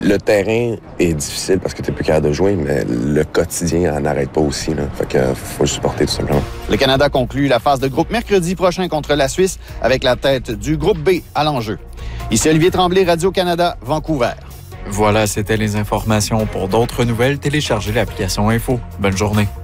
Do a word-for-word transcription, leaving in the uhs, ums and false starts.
Le terrain est difficile parce que tu n'es plus capable de jouer, mais le quotidien n'en arrête pas aussi. Là. Fait que faut le supporter tout simplement. Le Canada conclut la phase de groupe mercredi prochain contre la Suisse avec la tête du groupe B à l'enjeu. Ici Olivier Tremblay, Radio-Canada, Vancouver. Voilà, c'était les informations. Pour d'autres nouvelles, téléchargez l'application Info. Bonne journée.